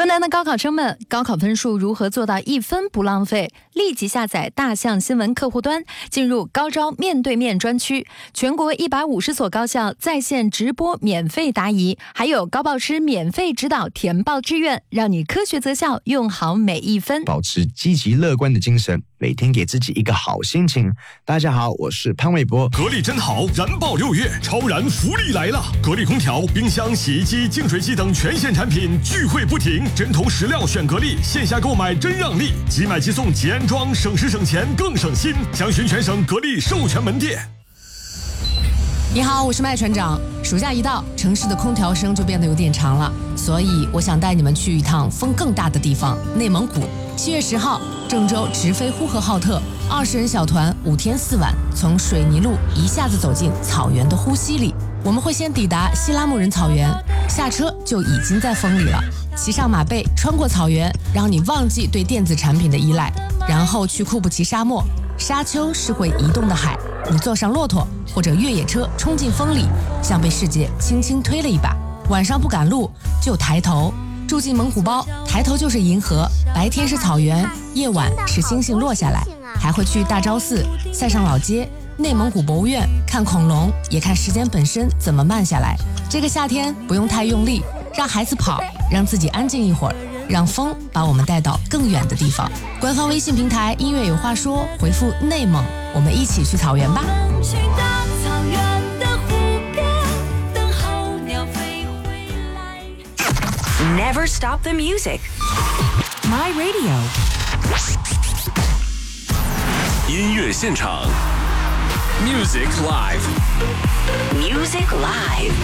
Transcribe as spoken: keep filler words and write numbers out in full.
河南的高考生们，高考分数如何做到一分不浪费？立即下载大象新闻客户端，进入高招面对面专区，全国一百五十所高校在线直播免费答疑，还有高报师免费指导填报志愿，让你科学择校，用好每一分。 保持积极乐观的精神，每天给自己一个好心情。大家好，我是潘玮柏。 格力真好，燃爆六月，超燃福利来了！格力空调、冰箱、洗衣机、净水机等全线产品聚会不停，针头石料选格力，线下购买真让利，即买即送即安装，省时省钱更省心。详询全省格力授权门店。 你好，我是麦船长。暑假一到，城市的空调声就变得有点长了，所以我想带你们去一趟风更大的地方——内蒙古。七月十号，郑州直飞呼和浩特，二十人小团，五天四晚，从水泥路一下子走进草原的呼吸里。我们会先抵达西拉木仁草原，下车就已经在风里了。骑上马背，穿过草原，让你忘记对电子产品的依赖，然后去库布齐沙漠。沙丘是会移动的海，你坐上骆驼或者越野车冲进风里，像被世界轻轻推了一把。晚上不赶路就抬头，住进蒙古包，抬头就是银河，白天是草原，夜晚是星星落下来。还会去大昭寺、塞上老街、内蒙古博物院看恐龙，也看时间本身怎么慢下来。这个夏天不用太用力，让孩子跑，让自己安静一会儿，让风把我们带到更远的地方。官方微信平台音乐有话说，回复内蒙，我们一起去草原吧。 Never stop the music. My radio. 音乐现场 Music Live. Music Live.